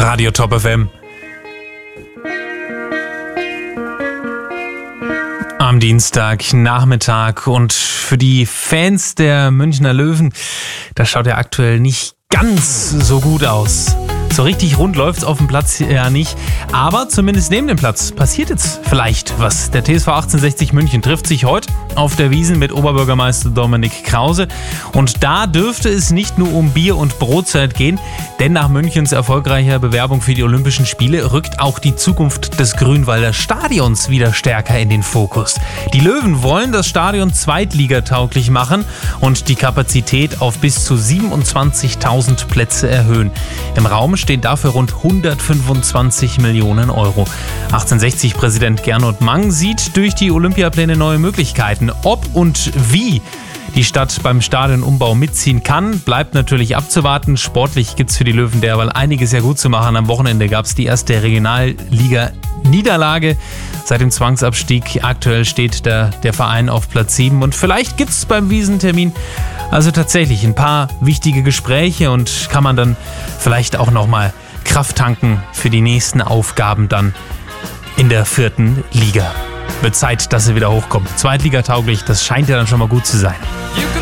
Radio Top FM. Am Dienstagnachmittag, und für die Fans der Münchner Löwen, da schaut er aktuell nicht ganz so gut aus. So richtig rund läuft's auf dem Platz ja nicht, aber zumindest neben dem Platz passiert jetzt vielleicht was. Der TSV 1860 München trifft sich heute auf der Wiesn mit Oberbürgermeister Dominik Krause, und da dürfte es nicht nur um Bier- und Brotzeit gehen, denn nach Münchens erfolgreicher Bewerbung für die Olympischen Spiele rückt auch die Zukunft des Grünwalder Stadions wieder stärker in den Fokus. Die Löwen wollen das Stadion zweitligatauglich machen und die Kapazität auf bis zu 27.000 Plätze erhöhen. Im Raum stehen dafür rund 125 Millionen Euro. 1860-Präsident Gernot Mang sieht durch die Olympiapläne neue Möglichkeiten. Ob und wie die Stadt beim Stadionumbau mitziehen kann, bleibt natürlich abzuwarten. Sportlich gibt es für die Löwen derweil einiges ja gut zu machen. Am Wochenende gab es die erste Regionalliga-Niederlage seit dem Zwangsabstieg. Aktuell steht der Verein auf Platz 7, und vielleicht gibt es beim Wiesentermin also tatsächlich ein paar wichtige Gespräche und kann man dann vielleicht auch nochmal Kraft tanken für die nächsten Aufgaben dann in der 4. Liga. Wird Zeit, dass sie wieder hochkommen. Zweitligatauglich, das scheint ja dann schon mal gut zu sein.